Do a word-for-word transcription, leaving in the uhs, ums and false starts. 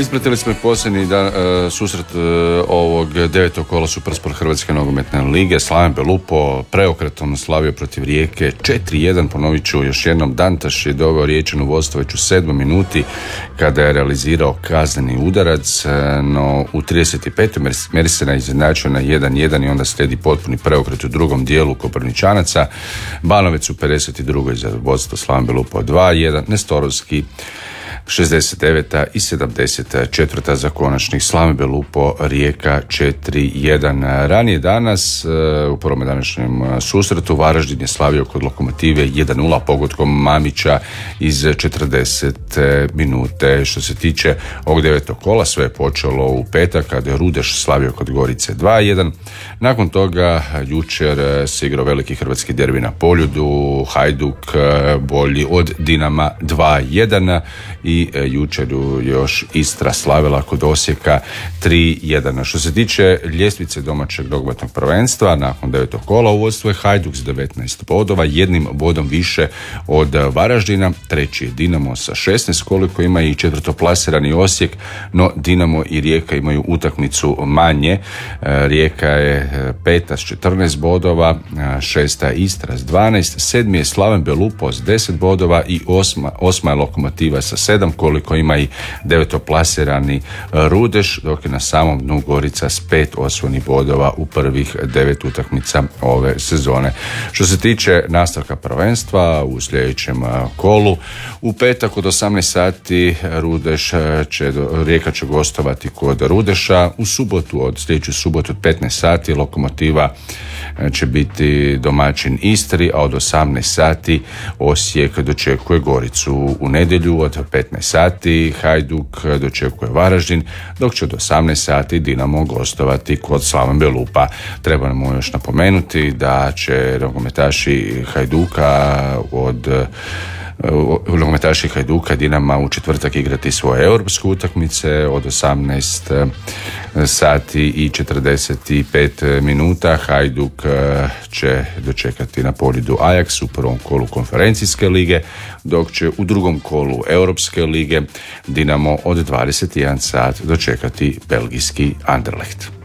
Ispratili smo i posljednji dan, uh, susret uh, ovog devetog kola Supersport Hrvatske nogometne lige. Slaven Belupo preokretom slavio protiv Rijeke četiri jedan. Ponovit ću još jednom, Dantaš je doveo Riječanu vodstvo već u sedmoj minuti kada je realizirao kazneni udarac, no u trideset petoj Mersena izjednačio na jedan jedan i onda slijedi potpuni preokret u drugom dijelu Koprivničanaca. Banovec u pedeset drugoj za vodstvo Slaven Belupo dva jedan. Nestorovski šezdeset deveta i sedamdeset četvrta za konačnih Slaven Belupo Rijeka četiri jedan. Ranije danas u prvom današnjem susretu Varaždin je slavio kod Lokomotive jedan nula pogodkom Mamića iz četrdesete minute. Što se tiče ovog devetog kola, sve je počelo u petak kada je Rudeš slavio kod Gorice dva jedan. Nakon toga jučer se igrao veliki hrvatski derbi na Poljudu, Hajduk bolji od Dinama dva jedan i jučer još Istra slavila kod Osijeka tri jedan. Što se tiče ljestvice domaćeg nogometnog prvenstva, nakon devetog kola u vodstvu je Hajduk s devetnaest bodova, jednim bodom više od Varaždina. Treći je Dinamo sa šesnaest, koliko ima i četvrtoplasirani Osijek, no Dinamo i Rijeka imaju utakmicu manje. Rijeka je peta s četrnaest bodova, šesta Istra s dvanaest, sedmi je Slaven Belupo s deset bodova i osma, osma je Lokomotiva sa sedam, koliko ima i devetoplasirani Rudeš, dok je na samom dnu Gorica s pet osvojenih bodova u prvih devet utakmica ove sezone. Što se tiče nastavka prvenstva u sljedećem kolu, u petak od osamnaest sati Rudeš će, Rijeka će gostovati kod Rudeša. U subotu, od sljedeću subotu od petnaest sati Lokomotiva će biti domaćin Istri, a od osamnaest sati Osijek dočekuje Goricu. U nedjelju od petnaest sati Hajduk dočekuje Varaždin, dok će od osamnaest sati Dinamo gostovati kod Slaven Belupa. Trebamo još napomenuti da će nogometaši Hajduka od nogometaši Hajduka Dinama u četvrtak igrati svoje europske utakmice od osamnaest sati i četrdeset pet minuta. Hajduk će dočekati na Poljudu Ajax u prvom kolu konferencijske lige, dok će u drugom kolu europske lige Dinamo od dvadeset jedan sat dočekati belgijski Anderlecht.